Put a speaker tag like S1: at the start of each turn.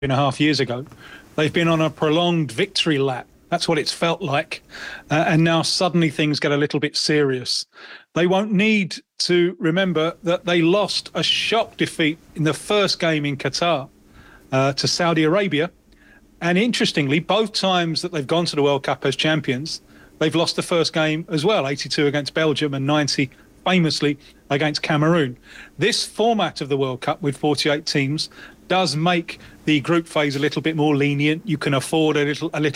S1: and a half years ago. They've been on a prolonged victory lap. That's what it's felt like. And now suddenly things get a little bit serious. They won't need to remember that they lost a shock defeat in the first game in Qatar to Saudi Arabia. And interestingly, both times that they've gone to the World Cup as champions, they've lost the first game as well, 82 against Belgium and 90 famously against Cameroon. This format of the World Cup with 48 teams does make the group phase a little bit more lenient. You can afford a little